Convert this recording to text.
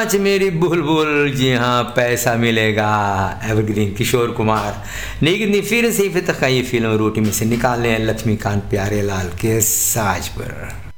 आज मेरी बुलबुल, जी हाँ पैसा मिलेगा। एवरग्रीन किशोर कुमार नहीं कितनी फिर से फिर तक ये फिल्म रोटी में से निकाले हैं लक्ष्मीकांत प्यारेलाल के साज पर।